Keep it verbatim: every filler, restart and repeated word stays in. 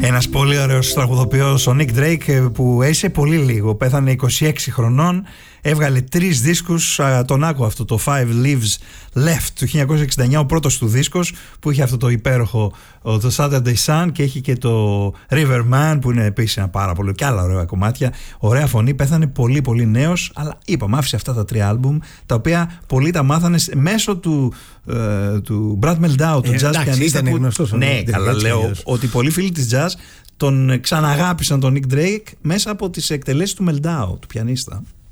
Ένας πολύ ωραίος τραγουδοποιός, ο Nick Drake, που έζησε πολύ λίγο, πέθανε είκοσι έξι χρονών, έβγαλε τρεις δίσκους, τον άκου αυτό, το Five Lives Left του χίλια εννιακόσια εξήντα εννιά, ο πρώτος του δίσκος, που είχε αυτό το υπέροχο το Saturday Sun, και έχει και το Riverman που είναι επίσης ένα πάρα πολύ, και άλλα ωραία κομμάτια, ωραία φωνή. Πέθανε πολύ πολύ νέος, αλλά είπαμε, άφησε αυτά τα τρία άλμπουμ, τα οποία πολλοί τα μάθανε μέσω του, ε, του Brad Meldau, του ε, jazz πιανίστα. Ναι, καλά, λέω ότι πολλοί φίλοι της jazz τον ξαναγάπησαν τον Nick Drake μέσα από τις εκτελέσεις του Meldau, του πιανίστα.